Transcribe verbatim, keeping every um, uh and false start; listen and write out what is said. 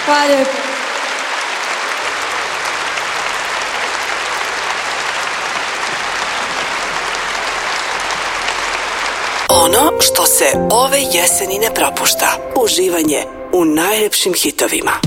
Hvala lijepo. Ono što se ove jeseni ne propušta. Uživanje u najljepšim hitovima.